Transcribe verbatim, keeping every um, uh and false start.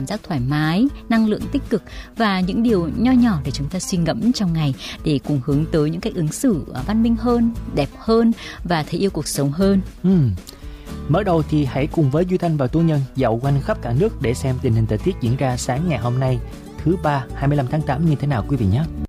giác thoải mái, năng lượng tích cực và những điều nho nhỏ để chúng ta suy ngẫm trong ngày để cùng hướng tới những cách ứng xử văn minh hơn, đẹp hơn và thấy yêu cuộc sống hơn. Ừ. Mở đầu thì hãy cùng với Duy Thanh và Tú Nhân dạo quanh khắp cả nước để xem tình hình thời tiết diễn ra sáng ngày hôm nay thứ ba hai mươi lăm tháng tám như thế nào quý vị nhé.